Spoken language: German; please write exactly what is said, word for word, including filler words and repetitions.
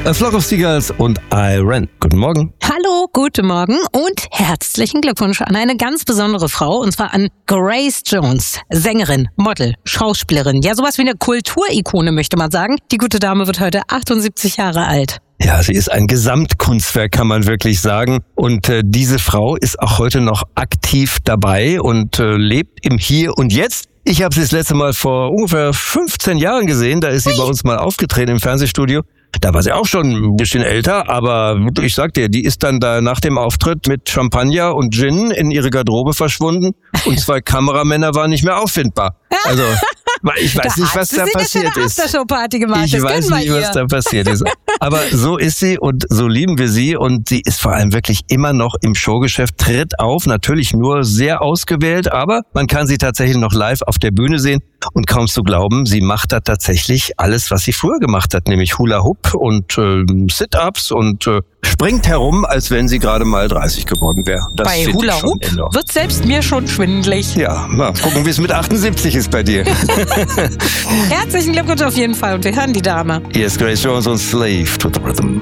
A Flock of Seagulls und I Ran. Guten Morgen. Hallo, guten Morgen und herzlichen Glückwunsch an eine ganz besondere Frau, und zwar an Grace Jones. Sängerin, Model, Schauspielerin, ja sowas wie eine Kulturikone, möchte man sagen. Die gute Dame wird heute achtundsiebzig Jahre alt. Ja, sie ist ein Gesamtkunstwerk, kann man wirklich sagen. Und äh, diese Frau ist auch heute noch aktiv dabei und äh, lebt im Hier und Jetzt. Ich habe sie das letzte Mal vor ungefähr fünfzehn Jahren gesehen. Da ist sie Ui. bei uns mal aufgetreten im Fernsehstudio. Da war sie auch schon ein bisschen älter, aber ich sag dir, die ist dann da nach dem Auftritt mit Champagner und Gin in ihre Garderobe verschwunden und zwei Kameramänner waren nicht mehr auffindbar. Also ich weiß da nicht, was da passiert ist. Gemacht. Ich das weiß nicht, was da passiert ist. Aber so ist sie und so lieben wir sie und sie ist vor allem wirklich immer noch im Showgeschäft, tritt auf, natürlich nur sehr ausgewählt, aber man kann sie tatsächlich noch live auf der Bühne sehen und kaum zu glauben, sie macht da tatsächlich alles, was sie früher gemacht hat, nämlich Hula Hoop und äh, Sit-Ups und äh, springt herum, als wenn sie gerade mal dreißig geworden wäre. Das Bei Hula Hoop enorm. Wird selbst mir schon schwindelig. Ja, mal gucken, wie es mit achtundsiebzig ist bei dir. Herzlichen Glückwunsch auf jeden Fall und wir hören die Dame. Hier ist Grace Jones und Slave to the Rhythm.